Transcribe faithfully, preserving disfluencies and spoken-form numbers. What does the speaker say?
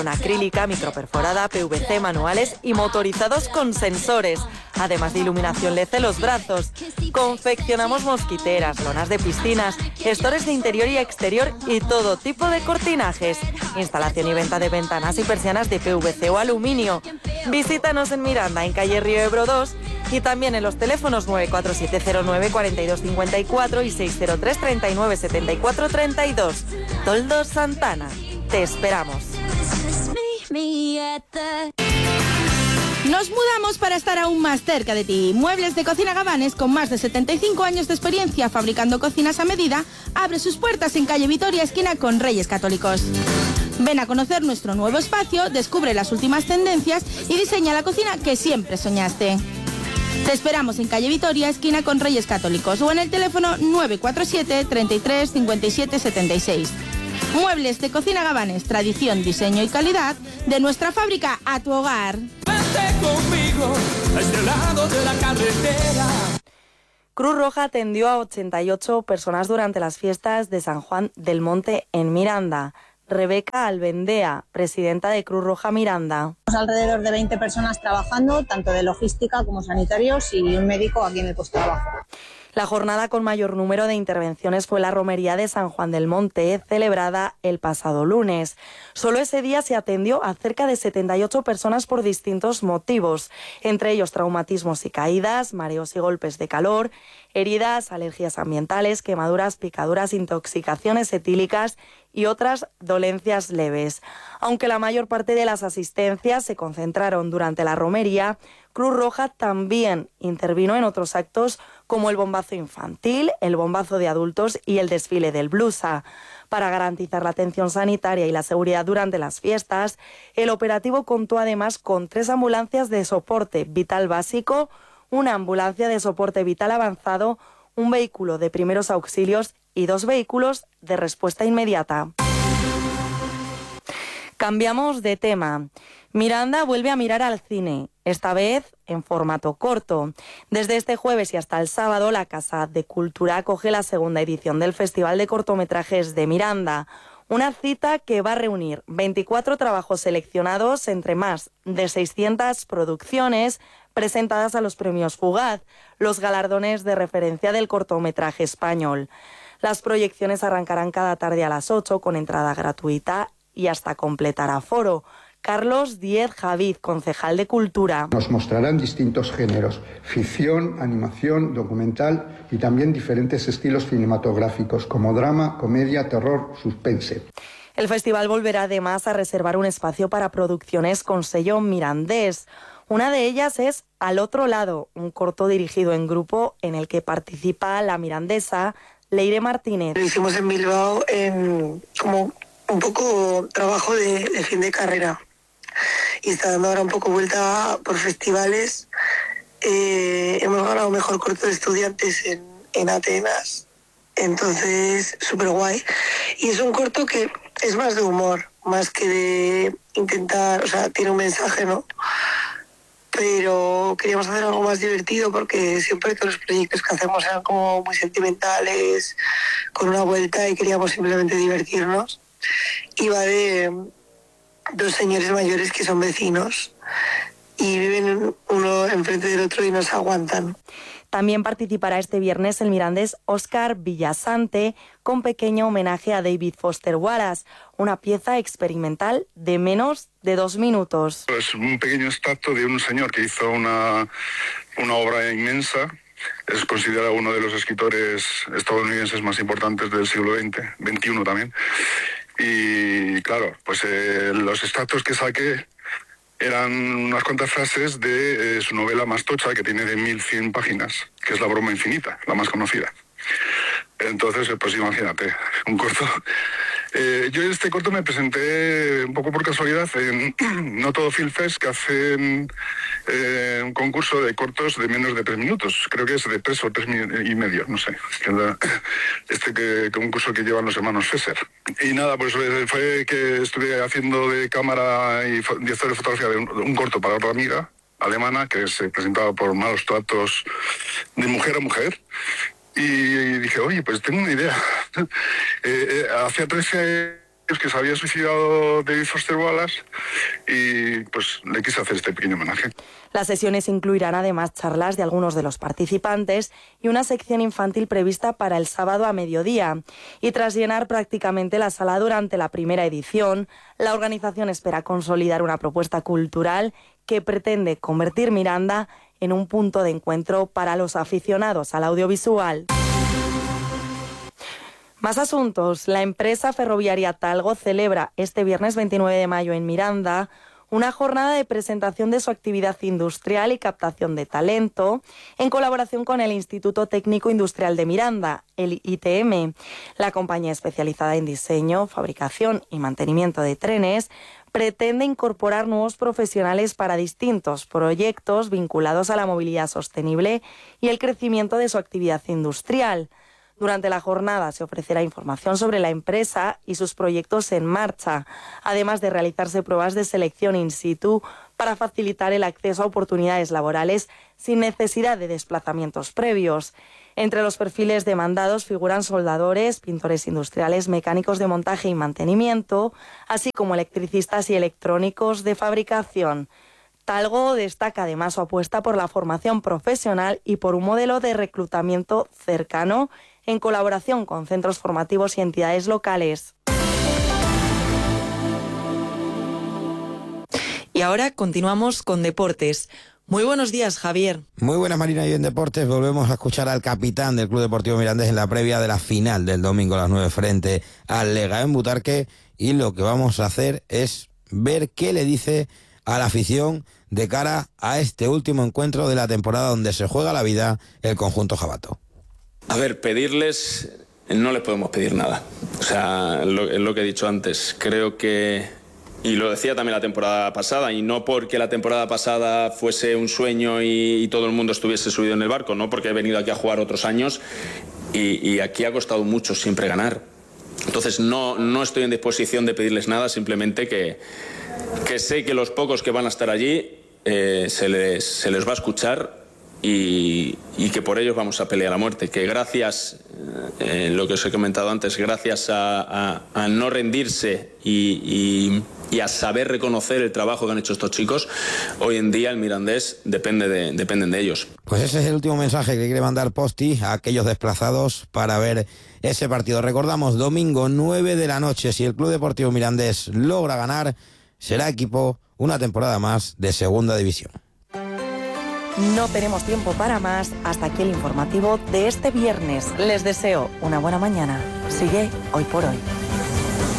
acrílica, microperforada, P V C, manuales y motorizados con sensores, además de iluminación L E D en los brazos. Confeccionamos mosquiteras, lonas de piscinas, gestores de interior y exterior y todo tipo de cortinajes. Instalación y venta de ventanas y persianas de P V C o aluminio. Visítanos en Miranda, en calle Río Ebro dos, y también en los teléfonos nueve cuatro siete cero nueve cuatro dos cinco cuatro y seis cero tres treinta y nueve setenta y cuatro treinta y dos. Toldos Santana. Te esperamos. Nos mudamos para estar aún más cerca de ti. Muebles de Cocina Gabanes, con más de setenta y cinco años de experiencia fabricando cocinas a medida, abre sus puertas en calle Vitoria, esquina con Reyes Católicos. Ven a conocer nuestro nuevo espacio, descubre las últimas tendencias y diseña la cocina que siempre soñaste. Te esperamos en calle Vitoria, esquina con Reyes Católicos, o en el teléfono nueve cuatro siete, treinta y tres, cincuenta y siete, setenta y seis. Muebles de Cocina Gabanes, tradición, diseño y calidad, de nuestra fábrica a tu hogar. Vente conmigo a este lado de la carretera. Cruz Roja atendió a ochenta y ocho personas durante las fiestas de San Juan del Monte en Miranda. Rebeca Albendea, presidenta de Cruz Roja Miranda. Alrededor de veinte personas trabajando, tanto de logística como sanitarios y un médico aquí en el puesto de trabajo. La jornada con mayor número de intervenciones fue la romería de San Juan del Monte, celebrada el pasado lunes. Solo ese día se atendió a cerca de setenta y ocho personas por distintos motivos, entre ellos traumatismos y caídas, mareos y golpes de calor, heridas, alergias ambientales, quemaduras, picaduras, intoxicaciones etílicas y otras dolencias leves. Aunque la mayor parte de las asistencias se concentraron durante la romería, Cruz Roja también intervino en otros actos como el bombazo infantil, el bombazo de adultos y el desfile del blusa. Para garantizar la atención sanitaria y la seguridad durante las fiestas, el operativo contó además con tres ambulancias de soporte vital básico, una ambulancia de soporte vital avanzado, un vehículo de primeros auxilios y dos vehículos de respuesta inmediata. Cambiamos de tema. Miranda vuelve a mirar al cine, esta vez en formato corto. Desde este jueves y hasta el sábado, la Casa de Cultura acoge la segunda edición del Festival de Cortometrajes de Miranda. Una cita que va a reunir veinticuatro trabajos seleccionados entre más de seiscientas producciones presentadas a los premios Fugaz, los galardones de referencia del cortometraje español. Las proyecciones arrancarán cada tarde a las ocho con entrada gratuita y hasta completar aforo. Carlos Díez Javid, concejal de Cultura. Nos mostrarán distintos géneros, ficción, animación, documental y también diferentes estilos cinematográficos como drama, comedia, terror, suspense. El festival volverá además a reservar un espacio para producciones con sello mirandés. Una de ellas es Al otro lado, un corto dirigido en grupo en el que participa la mirandesa Leire Martínez. Lo hicimos en Bilbao en como un poco trabajo de, de fin de carrera. Y está dando ahora un poco vuelta por festivales. Eh, hemos ganado mejor corto de estudiantes en, en Atenas. Entonces, súper guay. Y es un corto que es más de humor, más que de intentar, o sea, tiene un mensaje, ¿no? Pero queríamos hacer algo más divertido porque siempre todos los proyectos que hacemos eran como muy sentimentales, con una vuelta, y queríamos simplemente divertirnos. Y va de dos señores mayores que son vecinos y viven uno enfrente del otro y no se aguantan. También participará este viernes el mirandés Óscar Villasante con pequeño homenaje a David Foster Wallace, una pieza experimental de menos de dos minutos. Es un pequeño extracto de un señor que hizo una, una obra inmensa. Es considerado uno de los escritores estadounidenses más importantes del siglo veinte, veintiuno también. Y claro, pues eh, los extractos que saqué eran unas cuantas frases de eh, su novela más tocha, que tiene de mil cien páginas, que es La broma infinita, la más conocida. Entonces, pues imagínate, un corto. Eh, yo en este corto me presenté un poco por casualidad en No Todo Film Fest, que hacen eh, un concurso de cortos de menos de tres minutos. Creo que es de tres o tres y medio, no sé. Este que, concurso que llevan los hermanos Fesser. Y nada, pues fue que estuve haciendo de cámara y director de fotografía de un, un corto para otra amiga alemana que se presentaba por malos tratos de mujer a mujer. Y dije, oye, pues tengo una idea. eh, eh, hacía trece Es que se había suicidado David Foster Wallace y pues le quise hacer este pequeño homenaje. Las sesiones incluirán además charlas de algunos de los participantes y una sección infantil prevista para el sábado a mediodía. Y tras llenar prácticamente la sala durante la primera edición, la organización espera consolidar una propuesta cultural que pretende convertir Miranda en un punto de encuentro para los aficionados al audiovisual. Más asuntos. La empresa ferroviaria Talgo celebra este viernes veintinueve de mayo en Miranda una jornada de presentación de su actividad industrial y captación de talento en colaboración con el Instituto Técnico Industrial de Miranda, el I T M. La compañía especializada en diseño, fabricación y mantenimiento de trenes pretende incorporar nuevos profesionales para distintos proyectos vinculados a la movilidad sostenible y el crecimiento de su actividad industrial. Durante la jornada se ofrecerá información sobre la empresa y sus proyectos en marcha, además de realizarse pruebas de selección in situ para facilitar el acceso a oportunidades laborales sin necesidad de desplazamientos previos. Entre los perfiles demandados figuran soldadores, pintores industriales, mecánicos de montaje y mantenimiento, así como electricistas y electrónicos de fabricación. Talgo destaca además su apuesta por la formación profesional y por un modelo de reclutamiento cercano en colaboración con centros formativos y entidades locales. Y ahora continuamos con deportes. Muy buenos días, Javier. Muy buenas, Marina. Y en deportes volvemos a escuchar al capitán del Club Deportivo Mirandés en la previa de la final del domingo a las nueve frente al Lega en Butarque. Y lo que vamos a hacer es ver qué le dice a la afición de cara a este último encuentro de la temporada donde se juega la vida el conjunto jabato. A ver, pedirles, no les podemos pedir nada. O sea, lo, es lo que he dicho antes. Creo que, y lo decía también la temporada pasada, y no porque la temporada pasada fuese un sueño y, y todo el mundo estuviese subido en el barco, no porque he venido aquí a jugar otros años y, y aquí ha costado mucho siempre ganar. Entonces no, no estoy en disposición de pedirles nada, simplemente que, que sé que los pocos que van a estar allí eh, se les, se les va a escuchar. Y, y que por ellos vamos a pelear a muerte, que gracias, eh, lo que os he comentado antes, gracias a, a, a no rendirse y, y, y a saber reconocer el trabajo que han hecho estos chicos, hoy en día el Mirandés depende de, dependen de ellos. Pues ese es el último mensaje que quiere mandar Posti a aquellos desplazados para ver ese partido. Recordamos, domingo nueve de la noche, si el Club Deportivo Mirandés logra ganar, será equipo una temporada más de Segunda División. No tenemos tiempo para más. Hasta aquí el informativo de este viernes. Les deseo una buena mañana. Sigue Hoy por Hoy.